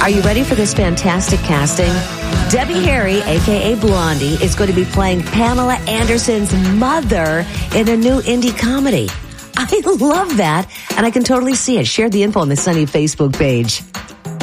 Are you ready for this fantastic casting? Debbie Harry, a.k.a. Blondie, is going to be playing Pamela Anderson's mother in a new indie comedy. I love that, and I can totally see it. Share the info on the Sunny Facebook page.